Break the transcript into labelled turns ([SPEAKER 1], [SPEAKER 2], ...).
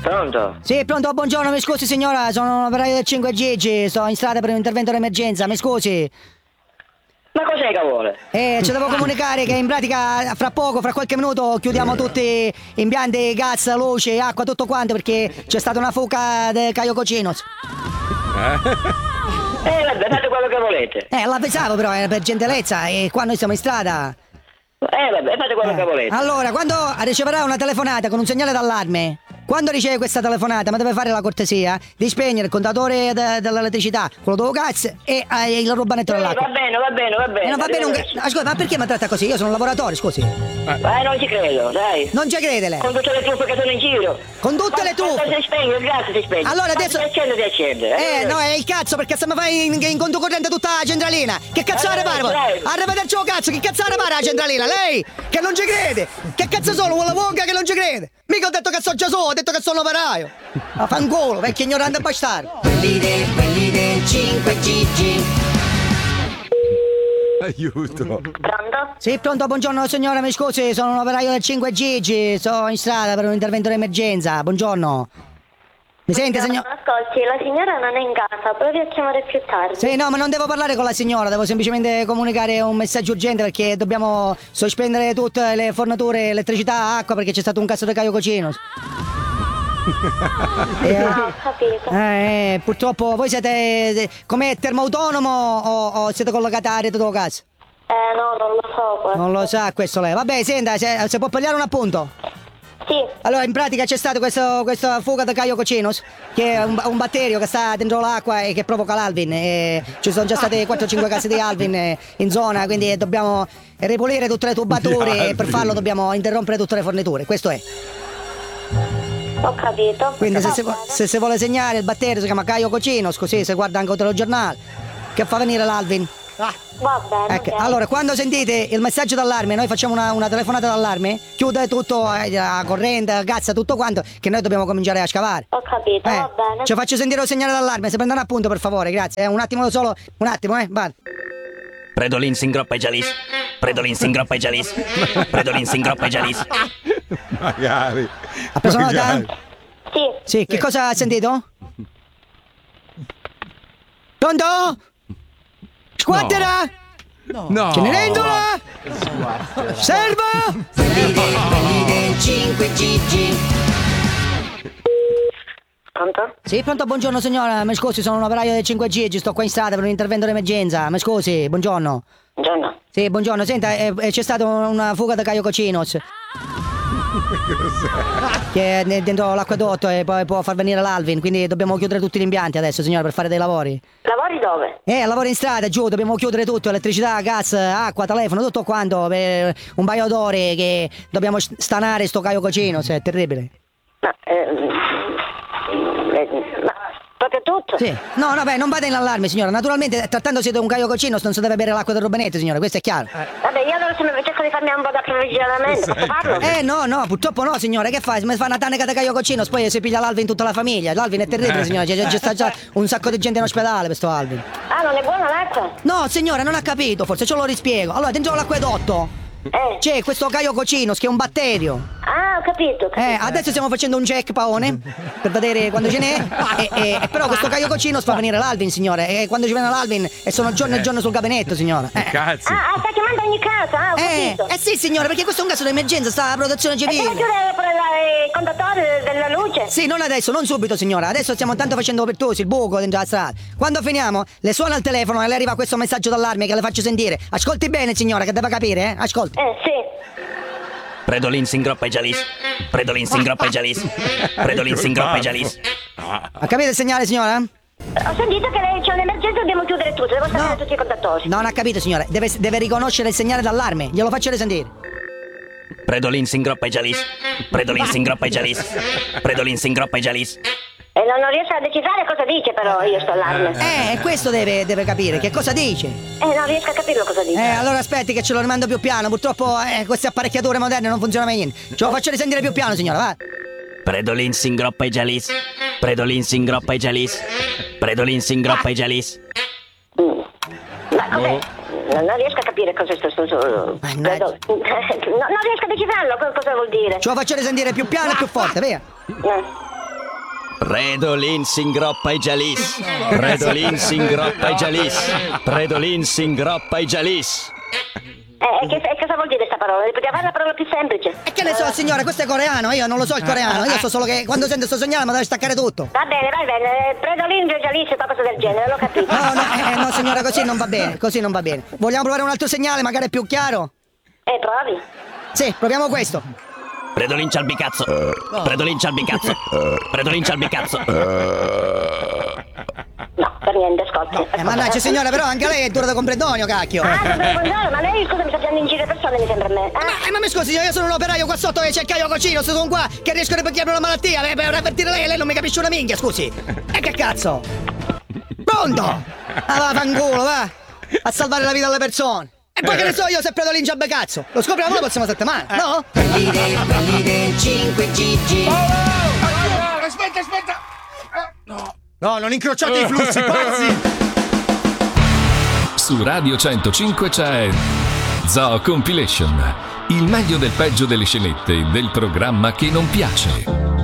[SPEAKER 1] Pronto?
[SPEAKER 2] Sì, pronto, buongiorno, mi scusi signora, sono un operaio del 5 Gigi, sto in strada per un intervento d'emergenza, mi scusi.
[SPEAKER 1] Ma cos'è che vuole?
[SPEAKER 2] Ci devo comunicare che in pratica fra poco, fra qualche minuto, chiudiamo tutti gli impianti, gas, luce, acqua, tutto quanto perché c'è stata una fuga del Caio Cocinos.
[SPEAKER 1] Vabbè, fate quello che volete.
[SPEAKER 2] L'avvisavo però, per gentilezza, e qua noi siamo in strada.
[SPEAKER 1] Vabbè, fate quello che volete.
[SPEAKER 2] Allora, quando riceverà una telefonata con un segnale d'allarme, quando riceve questa telefonata, ma deve fare la cortesia di spegnere il contatore dell'elettricità, quello del gas e il rubinetto dell'acqua.
[SPEAKER 1] Va bene.
[SPEAKER 2] Non va bene Ascolta, ma perché mi tratta così? Io sono un lavoratore, scusi.
[SPEAKER 1] Non ci credo, dai.
[SPEAKER 2] Non ci crede lei?
[SPEAKER 1] Con tutte le truffe che sono in giro.
[SPEAKER 2] Con tutte le truffe?
[SPEAKER 1] Quando si spegne, il gas si spegne.
[SPEAKER 2] Allora adesso...
[SPEAKER 1] Si accende.
[SPEAKER 2] No, è il cazzo, perché se mi fai in conto corrente tutta la centralina. Che cazzo pare? Arrivederci o cazzo, che cazzo pare la centralina? Lei, che non ci crede. Che cazzo sono, quella vonga che non ci crede? Mica ho detto che so già ho detto che sono operaio. Fanculo, vecchio ignorante bastardo. Quelli del 5 Gigi.
[SPEAKER 3] Aiuto.
[SPEAKER 1] Pronto?
[SPEAKER 2] Sì, pronto, buongiorno signora, mi scusi, sono un operaio del 5 Gigi, sono in strada per un intervento d'emergenza, buongiorno. Mi sente signor?
[SPEAKER 4] Ascolti, la signora non è in casa, provi a chiamare più tardi.
[SPEAKER 2] Sì, no, ma non devo parlare con la signora, devo semplicemente comunicare un messaggio urgente perché dobbiamo sospendere tutte le forniture, elettricità, acqua perché c'è stato un caso di Caio Cocinos.
[SPEAKER 4] Ho capito.
[SPEAKER 2] Purtroppo voi siete come termoautonomo o siete collegati a rete del gas?
[SPEAKER 4] No, non lo so questo.
[SPEAKER 2] Non lo sa questo lei. Vabbè, senta, se può pigliare un appunto.
[SPEAKER 4] Sì.
[SPEAKER 2] Allora, in pratica c'è stata questa fuga da Caio Cocinos, che è un batterio che sta dentro l'acqua e che provoca l'Alvin. E ci sono già state 4-5 casi di Alvin in zona, quindi dobbiamo ripulire tutte le tubature e per farlo dobbiamo interrompere tutte le forniture. Questo è.
[SPEAKER 4] Ho capito.
[SPEAKER 2] Quindi se si vuole segnare il batterio si chiama Caio Cocinos, così si guarda anche il telegiornale, che fa venire l'Alvin.
[SPEAKER 4] Va bene.
[SPEAKER 2] Ecco, allora, quando sentite il messaggio d'allarme, noi facciamo una telefonata d'allarme, chiude tutto, la corrente, il gas, tutto quanto, che noi dobbiamo cominciare a scavare.
[SPEAKER 4] Ho capito, va bene.
[SPEAKER 2] Ci faccio sentire il segnale d'allarme, se prendono appunto per favore, grazie. Un attimo solo, vado.
[SPEAKER 5] Predolin singroppa e Jalis. Predolin singroppa e Jalis. Predolin singroppa e Jalis.
[SPEAKER 3] Magari.
[SPEAKER 2] Ha preso nota?
[SPEAKER 4] Sì.
[SPEAKER 2] Sì, che cosa ha sentito? Pronto? Squattera?
[SPEAKER 3] No.
[SPEAKER 2] Cenerentola? Serva? Quelli del 5 Gigi.
[SPEAKER 4] Pronto?
[SPEAKER 2] Sì, pronto, buongiorno signora, mi scusi, sono un operaio del 5 Gigi, sto qua in strada per un intervento d'emergenza, mi scusi, buongiorno.
[SPEAKER 4] Buongiorno.
[SPEAKER 2] Sì, buongiorno, senta, c'è stata una fuga da Caio Cocinos. Che è dentro l'acquedotto e poi può far venire l'Alvin, quindi dobbiamo chiudere tutti gli impianti adesso signora per fare dei lavori.
[SPEAKER 4] Lavori dove?
[SPEAKER 2] Lavori in strada, giù, dobbiamo chiudere tutto, elettricità, gas, acqua, telefono, tutto quanto per un paio d'ore che dobbiamo stanare sto Caio Cocinos, è terribile.
[SPEAKER 4] Ma proprio tutto?
[SPEAKER 2] Sì. No, beh, non vada in allarme signora, naturalmente trattandosi di un Caio Cocinos non si deve bere l'acqua del rubinetto signora, questo è chiaro.
[SPEAKER 4] Vabbè, io allora cerco di farmi un po' da approvvigionamento, posso farlo?
[SPEAKER 2] No, purtroppo no signora, che fa? Se mi fa una tanica da Caio Cocinos poi si piglia l'Alvin tutta la famiglia, l'Alvin è terribile signora, c'è sta già un sacco di gente in ospedale per questo Alvin.
[SPEAKER 4] Ah, non è buona l'acqua?
[SPEAKER 2] No signora, non ha capito, forse ce lo rispiego. Allora, dentro l'acquedotto c'è questo Caio Cocinos che è un batterio.
[SPEAKER 4] Ah, ho capito.
[SPEAKER 2] Adesso stiamo facendo un check paone per vedere quando ce n'è. Però questo Caio Cocinos fa venire l'Alvin, signore. E quando ci viene l'Alvin e sono giorno e giorno sul gabinetto, signora.
[SPEAKER 3] Cazzo.
[SPEAKER 4] Sta chiamando ogni casa, ho capito.
[SPEAKER 2] Sì, signore, perché questo è un caso d'emergenza, sta la protezione
[SPEAKER 4] E devo
[SPEAKER 2] civile.
[SPEAKER 4] chiudere pure il contatore della luce?
[SPEAKER 2] Sì, non adesso, non subito, signora. Adesso stiamo tanto facendo pertusi, il buco dentro la strada. Quando finiamo, le suona il telefono e le arriva questo messaggio d'allarme che le faccio sentire. Ascolti bene, signora, che deve capire, eh? Ascolti.
[SPEAKER 4] Sì.
[SPEAKER 5] Predolin singroppa e Jalis. Predolin singroppa e Jalis. Predolin singroppa e Jalis.
[SPEAKER 2] Ha capito il segnale, signora?
[SPEAKER 4] Ho sentito che c'è un'emergenza e dobbiamo chiudere tutto, devo staccare tutti i contattori.
[SPEAKER 2] Non ha capito, signora. Deve riconoscere il segnale d'allarme. Glielo faccio risentire.
[SPEAKER 5] Predolin singroppa e Jalis. Predolin singroppa e Jalis. Predolin singroppa e Jalis.
[SPEAKER 4] E non riesco a decifrare cosa dice però io sto allarme.
[SPEAKER 2] Questo deve capire. Che cosa dice?
[SPEAKER 4] Non riesco a capire cosa dice.
[SPEAKER 2] Allora aspetti che ce lo rimando più piano. Purtroppo queste apparecchiature moderne non funzionano mai niente. Ce lo faccio risentire più piano, signora, va.
[SPEAKER 5] Predolin singroppa e Jalis. Predolin singroppa e Jalis. Predolin singroppa e Jalis.
[SPEAKER 4] Ma cos'è? Non riesco a capire cosa sto non riesco a decifrarlo, cosa vuol dire?
[SPEAKER 2] Ce lo faccio risentire più piano e più forte, via.
[SPEAKER 5] Predolin si ingroppa i Jalis. Predolin si ingroppa i Jalis. Predolin si ingroppa i Jalis.
[SPEAKER 4] Che cosa vuol dire questa parola? Poteva fare la parola più semplice.
[SPEAKER 2] E che ne so, signora, questo è coreano, io non lo so il coreano, io so solo che quando sento sto segnale mi deve staccare tutto.
[SPEAKER 4] Va bene. Predolin Jalis, qualcosa del genere, l'ho capito.
[SPEAKER 2] No, signora, così non va bene, così non va bene. Vogliamo provare un altro segnale, magari è più chiaro?
[SPEAKER 4] Provi.
[SPEAKER 2] Sì, proviamo questo.
[SPEAKER 5] Predolin cialbicazzo. Predolin cialbicazzo. Predolin cialbicazzo.
[SPEAKER 4] No, per niente, ascolti.
[SPEAKER 2] Mannaggia signora, però anche lei è dura da comprendonio, cacchio.
[SPEAKER 4] Buongiorno, ma lei scusa mi sta prendendo in giro le persone, mi sembra a me.
[SPEAKER 2] Ma mi scusi, io sono un operaio qua sotto che cerca io cocino, sono qua che riesco a ripetere una malattia, per avvertire lei non mi capisce una minchia, scusi. E che cazzo? Pronto? Va, fanculo, va. A salvare la vita alle persone. E poi che ne so io se Predolin già cazzo? Lo scopriamo la prossima settimana, no? Prendite 5 Gigi.
[SPEAKER 3] Aspetta.
[SPEAKER 2] No, non incrociate i flussi, pazzi!
[SPEAKER 6] Su Radio 105 c'è Zoo Compilation, il meglio del peggio delle scenette del programma che non piace.